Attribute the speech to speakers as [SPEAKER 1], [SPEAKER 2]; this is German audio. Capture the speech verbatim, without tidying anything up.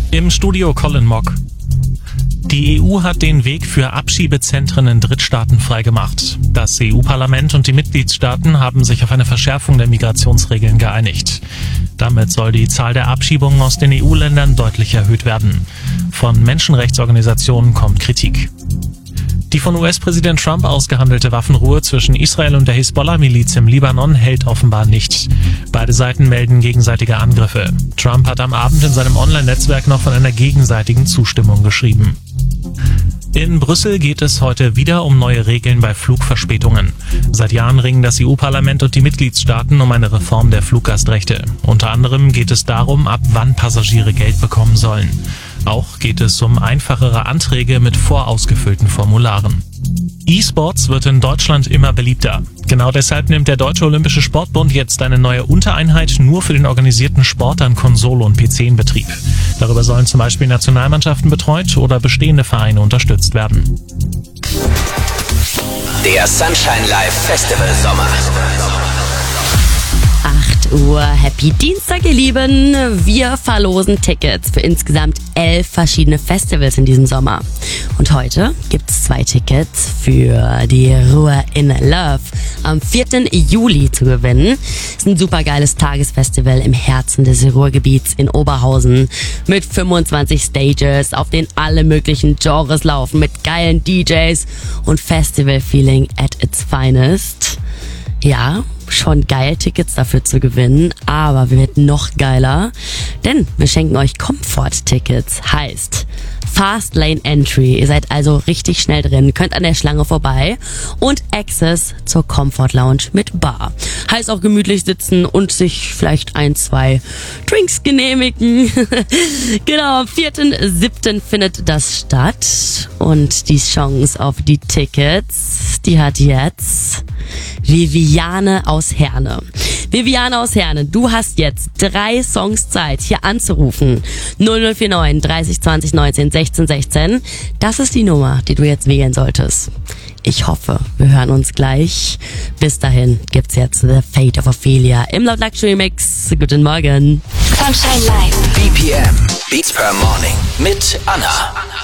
[SPEAKER 1] Im Studio Colin Mock. Die E U hat den Weg für Abschiebezentren in Drittstaaten freigemacht. Das E U-Parlament und die Mitgliedstaaten haben sich auf eine Verschärfung der Migrationsregeln geeinigt. Damit soll die Zahl der Abschiebungen aus den E U-Ländern deutlich erhöht werden. Von Menschenrechtsorganisationen kommt Kritik. Die von U S-Präsident Trump ausgehandelte Waffenruhe zwischen Israel und der Hisbollah-Miliz im Libanon hält offenbar nicht. Beide Seiten melden gegenseitige Angriffe. Trump hat am Abend in seinem Online-Netzwerk noch von einer gegenseitigen Zustimmung geschrieben. In Brüssel geht es heute wieder um neue Regeln bei Flugverspätungen. Seit Jahren ringen das E U-Parlament und die Mitgliedstaaten um eine Reform der Fluggastrechte. Unter anderem geht es darum, ab wann Passagiere Geld bekommen sollen. Auch geht es um einfachere Anträge mit vorausgefüllten Formularen. E-Sports wird in Deutschland immer beliebter. Genau deshalb nimmt der Deutsche Olympische Sportbund jetzt eine neue Untereinheit nur für den organisierten Sport an Konsole und P C in Betrieb. Darüber sollen zum Beispiel Nationalmannschaften betreut oder bestehende Vereine unterstützt werden.
[SPEAKER 2] Der Sunshine Live Festival Sommer.
[SPEAKER 3] acht Uhr, Happy Dienstag, ihr Lieben. Wir verlosen Tickets für insgesamt elf verschiedene Festivals in diesem Sommer. Und heute gibt's zwei Tickets für die Ruhr in Love am vierten Juli zu gewinnen. Es ist ein super geiles Tagesfestival im Herzen des Ruhrgebiets in Oberhausen mit fünfundzwanzig Stages, auf denen alle möglichen Genres laufen, mit geilen D Js und Festival-Feeling at its finest. Ja, schon geil, Tickets dafür zu gewinnen, aber wir werden noch geiler, denn wir schenken euch Comfort-Tickets. Heißt, Fast Lane Entry. Ihr seid also richtig schnell drin, könnt an der Schlange vorbei und Access zur Comfort Lounge mit Bar. Heißt auch gemütlich sitzen und sich vielleicht ein, zwei Drinks genehmigen. Genau, am vierten siebten findet das statt und die Chance auf die Tickets, die hat jetzt Viviane aus Herne. Viviane aus Herne, du hast jetzt drei Songs Zeit, hier anzurufen. null null vier neun dreißig zwanzig neunzehn sechzehn sechzehn. Das ist die Nummer, die du jetzt wählen solltest. Ich hoffe, wir hören uns gleich. Bis dahin gibt's jetzt The Fate of Ophelia im Loud Luxury Mix. Guten Morgen.
[SPEAKER 4] Sunshine Live.
[SPEAKER 2] B P M, Beats per Morning mit Anna.